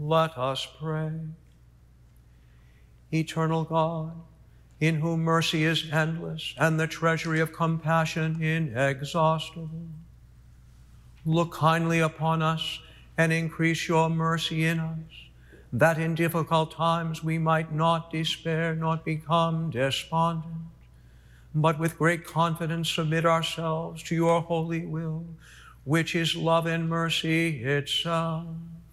Let us pray. Eternal God, in whom mercy is endless and the treasury of compassion inexhaustible, look kindly upon us and increase your mercy in us, that in difficult times we might not despair, not become despondent, but with great confidence submit ourselves to your holy will, which is love and mercy itself.